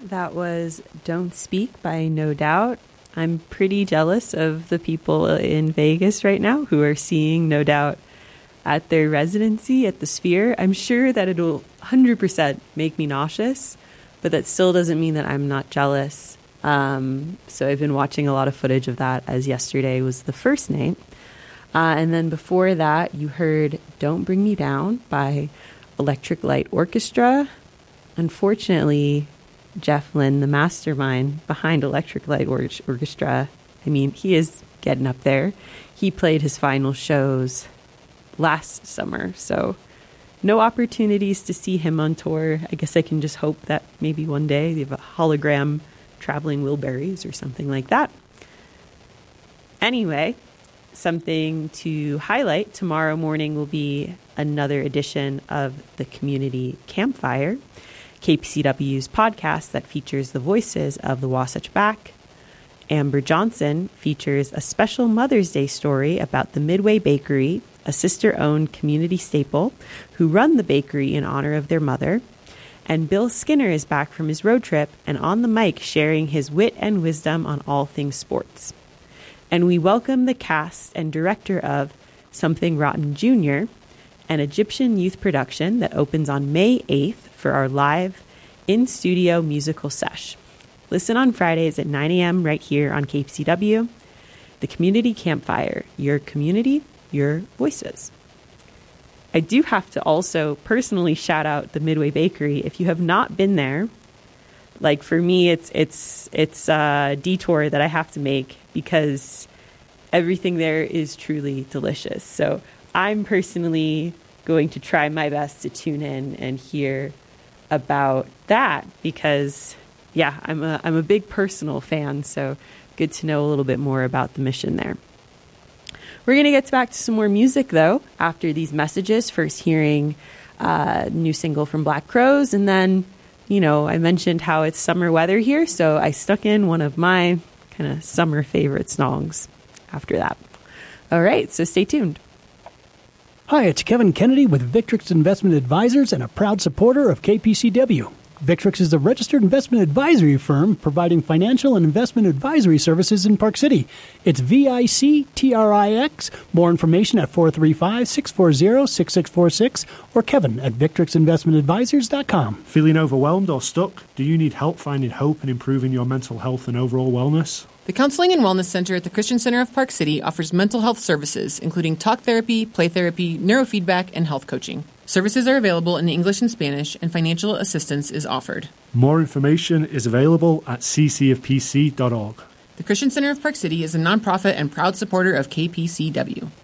That was Don't Speak by No Doubt. I'm pretty jealous of the people in Vegas right now who are seeing No Doubt at their residency at the Sphere. I'm sure that it'll 100% make me nauseous, but that still doesn't mean that I'm not jealous. So I've been watching a lot of footage of that, as yesterday was the first night. And then before that, you heard Don't Bring Me Down by Electric Light Orchestra. Unfortunately, Jeff Lynne, the mastermind behind Electric Light Orchestra, I mean, he is getting up there. He played his final shows last summer, so no opportunities to see him on tour. I guess I can just hope that maybe one day they have a hologram traveling Wilburys or something like that. Anyway, something to highlight, tomorrow morning will be another edition of the Community Campfire, KPCW's podcast that features the voices of the Wasatch Back. Amber Johnson features a special Mother's Day story about the Midway Bakery, a sister-owned community staple who run the bakery in honor of their mother. And Bill Skinner is back from his road trip and on the mic sharing his wit and wisdom on all things sports. And we welcome the cast and director of Something Rotten Jr., an Egyptian youth production that opens on May 8th for our live in-studio musical sesh. Listen on Fridays at 9 a.m. right here on KPCW. The Community Campfire, your community, your voices. I do have to also personally shout out the Midway Bakery. If you have not been there, like for me, it's a detour that I have to make because everything there is truly delicious. So I'm personally going to try my best to tune in and hear about that because, yeah, I'm a big personal fan. So good to know a little bit more about the mission there. We're going to get back to some more music, though, after these messages. First hearing a new single from Black Crowes. And then, you know, I mentioned how it's summer weather here. So I stuck in one of my kind of summer favorite songs after that. All right, so stay tuned. Hi, it's Kevin Kennedy with Victrix Investment Advisors and a proud supporter of KPCW. Victrix is a registered investment advisory firm providing financial and investment advisory services in Park City. It's VICTRIX. More information at 435-640-6646 or Kevin at VictrixInvestmentAdvisors.com. Feeling overwhelmed or stuck? Do you need help finding hope and improving your mental health and overall wellness? The Counseling and Wellness Center at the Christian Center of Park City offers mental health services, including talk therapy, play therapy, neurofeedback, and health coaching. Services are available in English and Spanish, and financial assistance is offered. More information is available at ccofpc.org. The Christian Center of Park City is a nonprofit and proud supporter of KPCW.